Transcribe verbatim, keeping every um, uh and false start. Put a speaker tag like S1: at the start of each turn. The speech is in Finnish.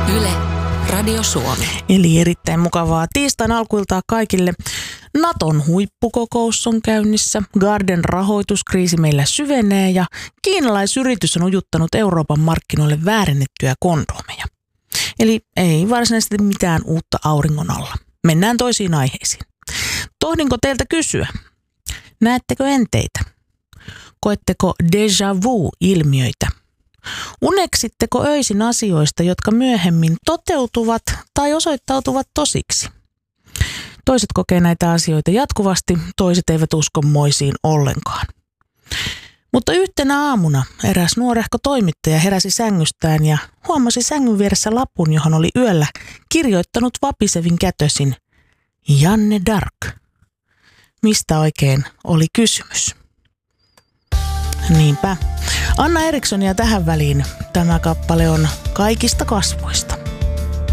S1: Yle, Radio Suomi.
S2: Eli erittäin mukavaa tiistain alkuiltaa kaikille. Naton huippukokous on käynnissä, Garden rahoituskriisi meillä syvenee ja kiinalaisyritys on ujuttanut Euroopan markkinoille väärennettyjä kondomeja. Eli ei varsinaisesti mitään uutta auringon alla. Mennään toisiin aiheisiin. Tohdinko teiltä kysyä? Näettekö enteitä? Koetteko déjà vu-ilmiöitä? Uneksitteko öisin asioista, jotka myöhemmin toteutuvat tai osoittautuvat tosiksi? Toiset kokee näitä asioita jatkuvasti, toiset eivät usko moisiin ollenkaan. Mutta yhtenä aamuna eräs nuorehko toimittaja heräsi sängystään ja huomasi sängyn vieressä lapun, johon oli yöllä kirjoittanut vapisevin kätösin Janne Dark. Mistä oikein oli kysymys? Niinpä. Anna Erikssonia tähän väliin. Tämä kappale on Kaikista kasvoista.